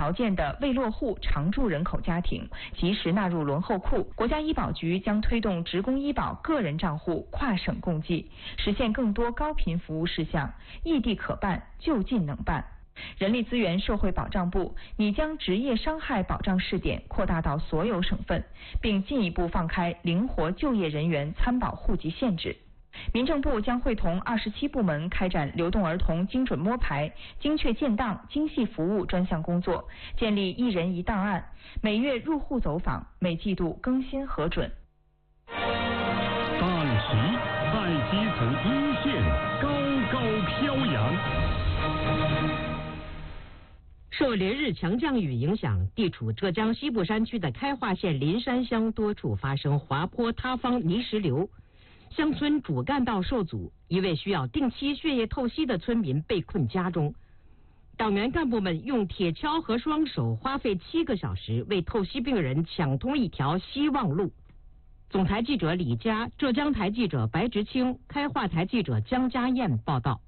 条件的未落户常住人口家庭及时纳入轮候库。国家医保局将推动职工医保个人账户跨省共计，实现更多高频服务事项，异地可办，就近能办。人力资源社会保障部拟将职业伤害保障试点扩大到所有省份，并进一步放开灵活就业人员参保户籍限制。民政部将会同27部门开展流动儿童精准摸排、精确建档、精细服务专项工作，建立一人一档案，每月入户走访，每季度更新核准。 大旗在基层一线高高飘扬。 受连日强降雨影响，地处浙江西部山区的开化县林山乡多处发生滑坡塌方泥石流，乡村主干道受阻，一位需要定期血液透析的村民被困家中。党员干部们用铁锹和双手花费7个小时，为透析病人抢通一条希望路。总台记者李佳、浙江台记者白直清、开化台记者江家燕报道。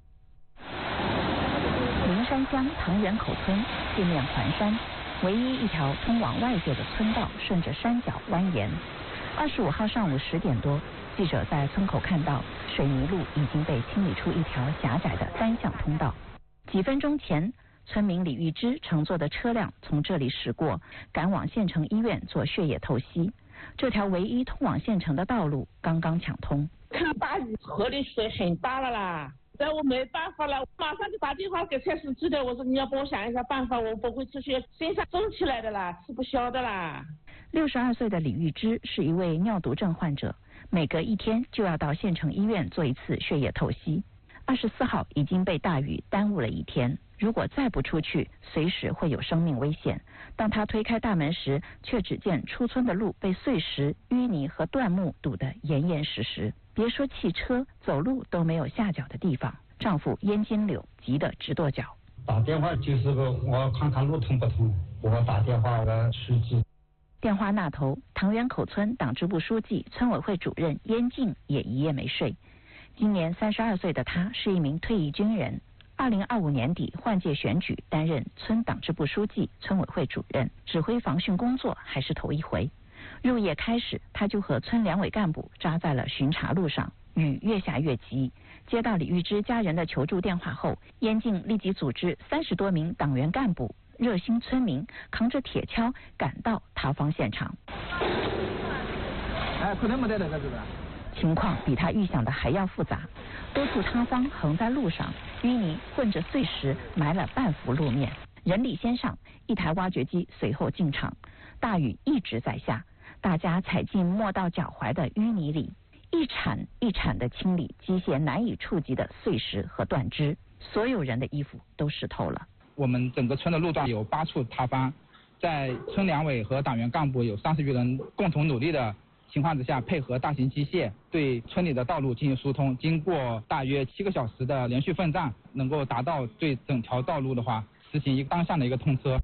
林山乡唐园口村四面环山，唯一一条通往外界的村道顺着山脚蜿蜒。25号上午10点多，记者在村口看到水泥路已经被清理出一条狭窄的单向通道。几分钟前，村民李玉芝乘坐的车辆从这里驶过，赶往县城医院做血液透析。这条唯一通往县城的道路刚刚抢通。 看大雨，河里水很大了啦。但我没办法了，我马上就打电话给蔡司机的，我说你要帮我想一下办法，我不会出去，身上肿起来的啦，吃不消的啦。 62岁的李玉芝是一位尿毒症患者，每隔1天就要到县城医院做一次血液透析。24号已经被大雨耽误了1天，如果再不出去，随时会有生命危险。当他推开大门时，却只见出村的路被碎石、淤泥和断木堵得严严实实，别说汽车，走路都没有下脚的地方。丈夫燕金柳急得直跺脚。 打电话就是我看看路通不通，我打电话我书记。 电话那头，唐园口村党支部书记、村委会主任燕静也一夜没睡。今年32岁的他是一名退役军人，2025年底换届选举担任村党支部书记、村委会主任，指挥防汛工作还是头一回。入夜开始，他就和村两委干部扎在了巡查路上。雨越下越急，接到李玉芝家人的求助电话后，燕静立即组织30多名党员干部、热心村民扛着铁锹赶到塌方现场。 可能没得那个是吧？ 情况比他预想的还要复杂，多处塌方横在路上，淤泥混着碎石埋了半幅路面。人力先上，一台挖掘机随后进场。大雨一直在下，大家踩进没到脚踝的淤泥里，一铲一铲地清理机械难以触及的碎石和断枝，所有人的衣服都湿透了。 我们整个村的路段有8处塌方，在村两委和党员干部有30余人共同努力的情况之下，配合大型机械对村里的道路进行疏通，经过大约7个小时的连续奋战，能够达到对整条道路的话实行一个单向的一个通车。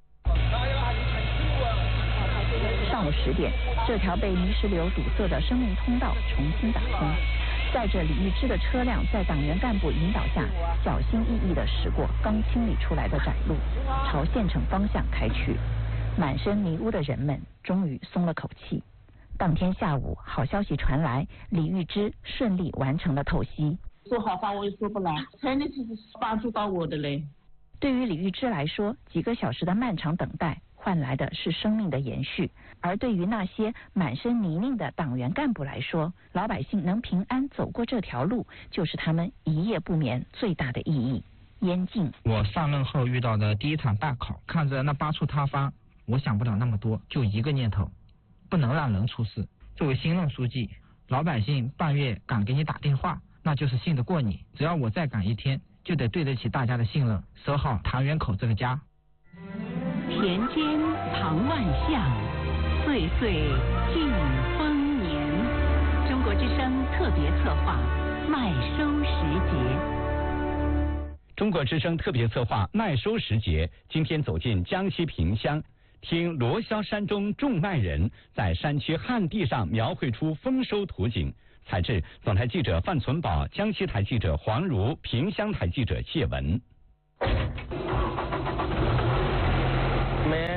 上午10点，这条被泥石流堵塞的生命通道重新打通，载着李玉芝的车辆在党员干部引导下，小心翼翼地驶过刚清理出来的窄路，朝县城方向开去。满身泥污的人们终于松了口气。当天下午，好消息传来，李玉芝顺利完成了透析。 说好话我也说不来，真的是帮助到我的嘞。 对于李玉芝来说，几个小时的漫长等待换来的是生命的延续，而对于那些满身泥泞的党员干部来说，老百姓能平安走过这条路，就是他们一夜不眠最大的意义。燕静， 我上任后遇到的第一场大考，看着那8处塌方，我想不了那么多，就一个念头，不能让人出事。作为新任书记，老百姓半夜敢给你打电话，那就是信得过你。只要我再赶1天，就得对得起大家的信任，守好唐园口这个家。 田间唐万象，岁岁尽丰年。中国之声特别策划麦收时节。 中国之声特别策划麦收时节，今天走进江西萍乡，听罗霄山中种麦人在山区旱地上描绘出丰收图景。采制总台记者范存宝，江西台记者黄如，萍乡台记者谢文。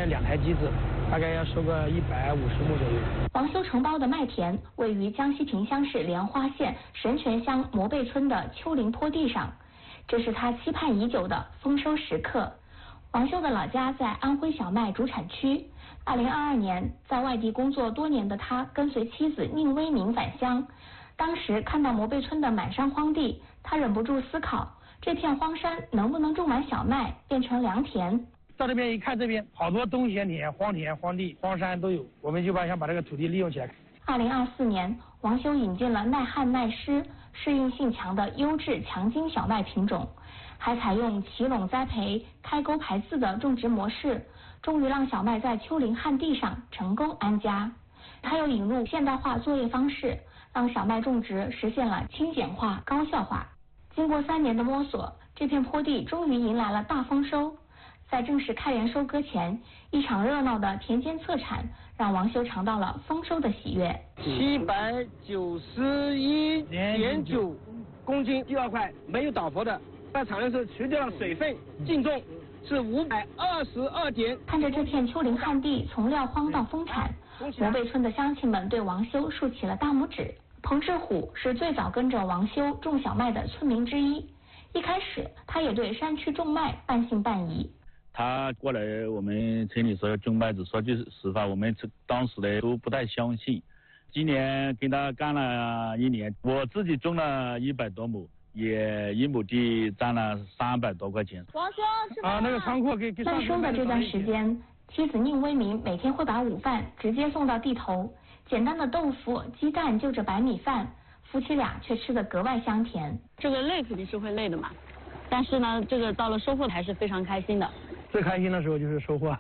开2台机子，大概要收个150亩左右。 王修承包的麦田位于江西萍乡市莲花县神泉乡摩背村的丘陵坡地上，这是他期盼已久的丰收时刻。王修的老家在安徽小麦主产区。2022年，在外地工作多年的他跟随妻子宁威明返乡，当时看到摩背村的满山荒地，他忍不住思考，这片荒山能不能种满小麦，变成良田？ 到这边一看，这边好多冬闲田、荒地、荒山都有，我们就想把这个土地利用起来。 2024年，王修引进了耐旱耐湿、适应性强的优质强精小麦品种，还采用齐垄栽培、开沟排刺的种植模式，终于让小麦在丘陵旱地上成功安家。他又引入现代化作业方式，让小麦种植实现了轻简化、高效化。经过3年的摸索，这片坡地终于迎来了大丰收。在正式开园收割前，一场热闹的田间测产让王修尝到了丰收的喜悦。 791.9公斤，12块，没有倒伏的。在场的时候除掉了水分，净重是522点。 看着这片丘陵旱地从撂荒到丰产，摩背村的乡亲们对王修竖起了大拇指。彭志虎是最早跟着王修种小麦的村民之一，一开始他也对山区种麦半信半疑。 他过来我们村里说要种麦子，说句实话，我们当时呢都不太相信。今年跟他干了1年，我自己种了100多亩，也1亩地赚了300多块钱。 王修那个仓库给在收的这段时间，妻子宁威明每天会把午饭直接送到地头，简单的豆腐、鸡蛋就着白米饭，夫妻俩却吃得格外香甜。 这个累肯定是会累的嘛，但是呢，这个到了收获还是非常开心的。 最开心的时候就是收获。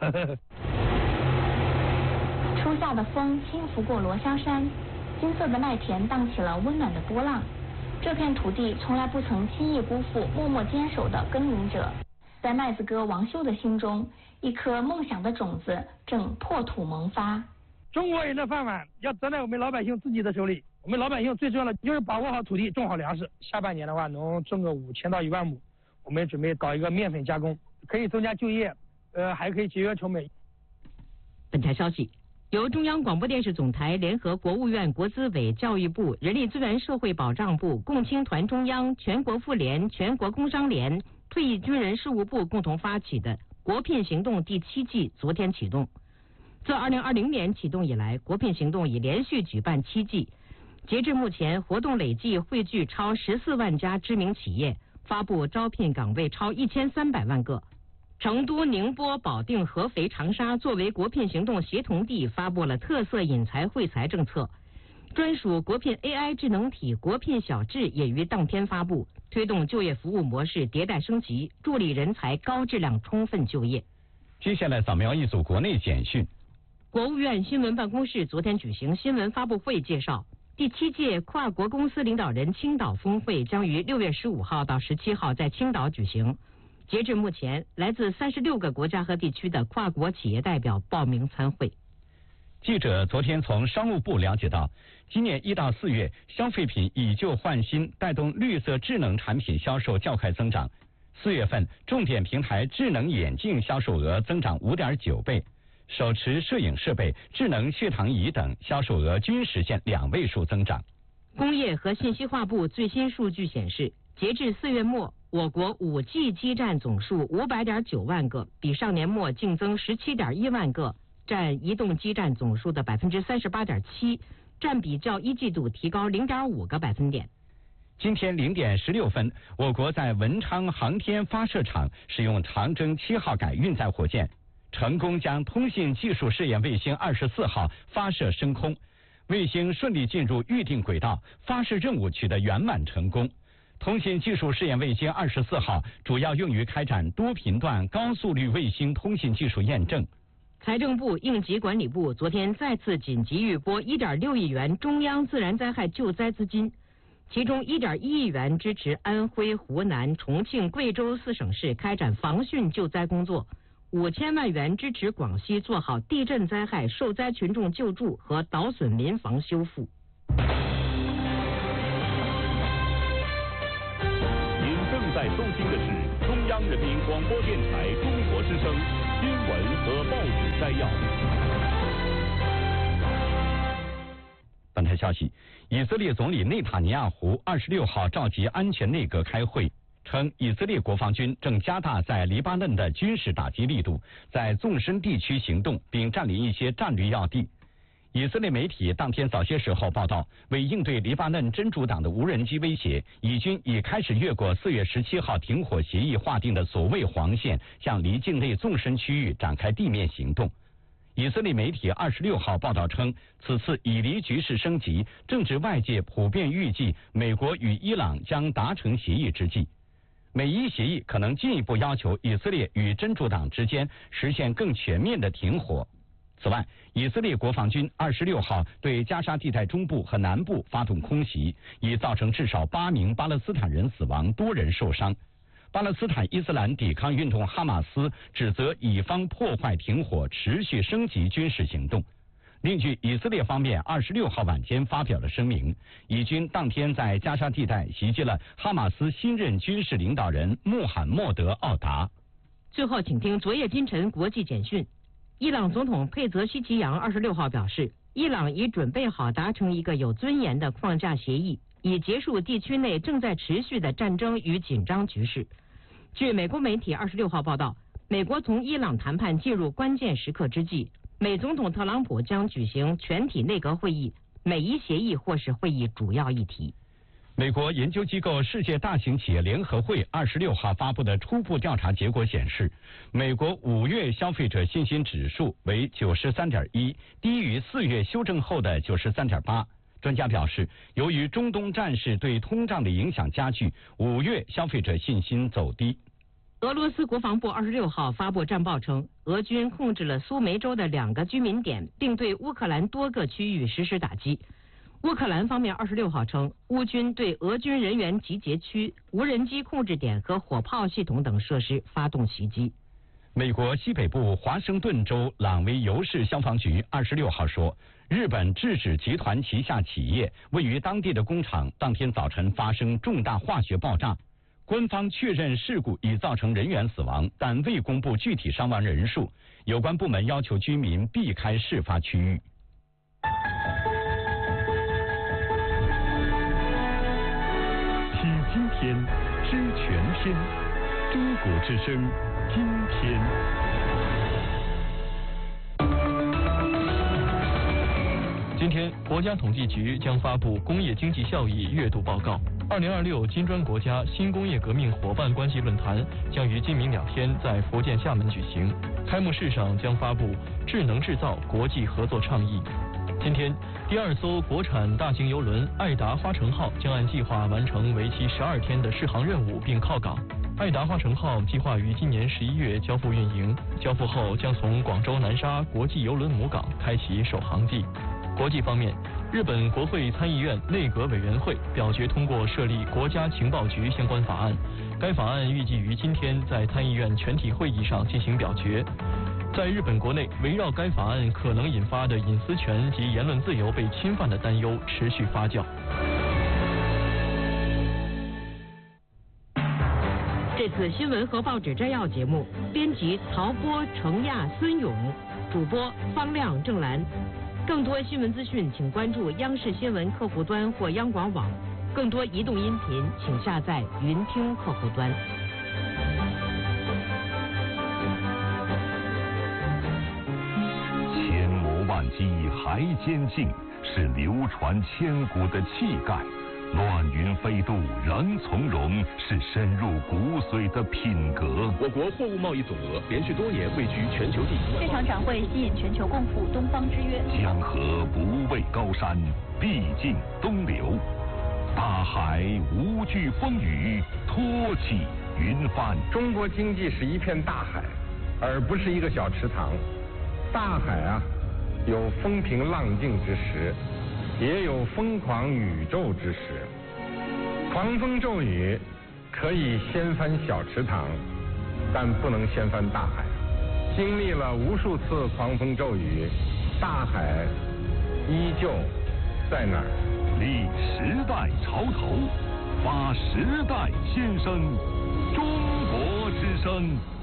初夏的风轻拂过罗霄山，金色的麦田荡起了温暖的波浪。这片土地从来不曾轻易辜负默默坚守的耕耘者。在麦子哥王修的心中，一颗梦想的种子正破土萌发。 中国人的饭碗要攥在我们老百姓自己的手里。我们老百姓最重要的就是把握好土地，种好粮食。下半年的话，能种个5000到1万亩。我们准备搞一个面粉加工，可以增加就业，还可以节约成本。 本台消息，由中央广播电视总台联合国务院国资委、教育部、人力资源社会保障部、共青团中央、全国妇联、全国工商联、退役军人事务部共同发起的国聘行动第7季昨天启动。自2020年启动以来，国聘行动已连续举办7季，截至目前，活动累计汇聚超14万家知名企业，发布招聘岗位超1300万个。成都、宁波、保定、合肥、长沙作为国聘行动协同地，发布了特色引才惠才政策。专属国聘 AI 智能体国聘小智也于当天发布，推动就业服务模式迭代升级，助力人才高质量充分就业。 接下来扫描一组国内简讯。 国务院新闻办公室昨天举行新闻发布会，介绍第7届跨国公司领导人青岛峰会将于6月15号到17号在青岛举行。截至目前，来自36个国家和地区的跨国企业代表报名参会。 记者昨天从商务部了解到，今年1到4月，消费品以旧换新，带动绿色智能产品销售较快增长。4月份，重点平台智能眼镜销售额增长5.9倍，手持摄影设备、智能血糖仪等销售额均实现2位数增长。 工业和信息化部最新数据显示，截至4月末，我国5G 基站总数500.9万个，比上年末净增17.1万个，占移动基站总数的38.7%，占比较1季度提高0.5个百分点。 今天0点16分，我国在文昌航天发射场使用长征7号改运载火箭，成功将通信技术试验卫星24号发射升空，卫星顺利进入预定轨道，发射任务取得圆满成功。通信技术试验卫星24号主要用于开展多频段高速率卫星通信技术验证。 财政部应急管理部昨天再次紧急预拨1.6亿元中央自然灾害救灾资金，其中1.1亿元支持安徽、湖南、重庆、贵州4省市开展防汛救灾工作，5000万元支持广西做好地震灾害受灾群众救助和捣损民房修复。 您正在收听的是中央人民广播电台中国之声。 新闻和报纸摘要。 本台消息，以色列总理内塔尼亚胡26号召集安全内阁开会，称以色列国防军正加大在黎巴嫩的军事打击力度，在纵深地区行动，并占领一些战略要地。以色列媒体当天早些时候报道，为应对黎巴嫩真主党的无人机威胁，以军已开始越过4月17号停火协议划定的所谓黄线，向离境内纵深区域展开地面行动。以色列媒体26号报道称，此次以黎局势升级，正值外界普遍预计美国与伊朗将达成协议之际。美伊协议可能进一步要求以色列与真主党之间实现更全面的停火。此外，以色列国防军26号对加沙地带中部和南部发动空袭，已造成至少8名巴勒斯坦人死亡，多人受伤。巴勒斯坦伊斯兰抵抗运动哈马斯指责以方破坏停火，持续升级军事行动。另据以色列方面26号晚间发表了声明，以军当天在加沙地带袭击了哈马斯新任军事领导人穆罕默德·奥达。 最后，请听昨夜今晨国际简讯。伊朗总统佩泽希奇扬26号表示，伊朗已准备好达成一个有尊严的框架协议，以结束地区内正在持续的战争与紧张局势。据美国媒体26号报道，美国从伊朗谈判进入关键时刻之际，美总统特朗普将举行全体内阁会议，美伊协议或是会议主要议题。 美国研究机构世界大型企业联合会26号发布的初步调查结果显示，美国5月消费者信心指数为93.1，低于4月修正后的93.8。专家表示，由于中东战事对通胀的影响加剧，5月消费者信心走低。 俄罗斯国防部26号发布战报称，俄军控制了苏梅州的2个居民点，并对乌克兰多个区域实施打击。乌克兰方面26号称，乌军对俄军人员集结区、无人机控制点和火炮系统等设施发动袭击。 美国西北部华盛顿州朗威尤市消防局26号说，日本制止集团旗下企业位于当地的工厂当天早晨发生重大化学爆炸。官方确认事故已造成人员死亡，但未公布具体伤亡人数。有关部门要求居民避开事发区域。 听今天，知全天，中国之声，今天。 今天，国家统计局将发布工业经济效益月度报告。2026金砖国家新工业革命伙伴关系论坛将于今明2天在福建厦门举行。开幕式上将发布智能制造国际合作倡议。今天，第2艘国产大型邮轮爱达花城号将按计划完成为期12天的试航任务并靠港。爱达花城号计划于今年11月交付运营，交付后将从广州南沙国际邮轮母港开启首航季。国际方面，日本国会参议院内阁委员会表决通过设立国家情报局相关法案，该法案预计于今天在参议院全体会议上进行表决。在日本国内，围绕该法案可能引发的隐私权及言论自由被侵犯的担忧持续发酵。 这次新闻和报纸摘要节目，编辑曹波、程亚、孙勇，主播方亮、郑兰。更多新闻资讯，请关注央视新闻客户端或央广网。更多移动音频，请下载云听客户端。 千磨万击还坚劲，是流传千古的气概；乱云飞渡仍从容，是深入骨髓的品格。 我国货物贸易总额连续多年位居全球第一。 这场展会吸引全球共赴东方之约。 江河不畏高山，必尽东流；大海无惧风雨，托起云帆。 中国经济是一片大海，而不是一个小池塘。大海啊，有风平浪静之时，也有疯狂宇宙之时。狂风骤雨可以掀翻小池塘，但不能掀翻大海。经历了无数次狂风骤雨，大海依旧在那儿。 立时代潮头，发时代先声，中国之声。